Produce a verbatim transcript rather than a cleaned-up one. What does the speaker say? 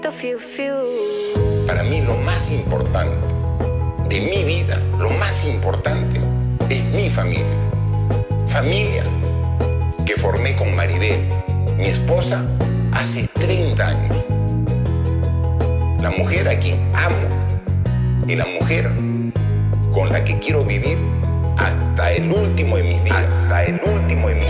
Para mí lo más importante de mi vida, lo más importante es mi familia. Familia que formé con Maribel, mi esposa, hace treinta años. La mujer a quien amo y la mujer con la que quiero vivir hasta el último de mis días. Hasta el último de mis días.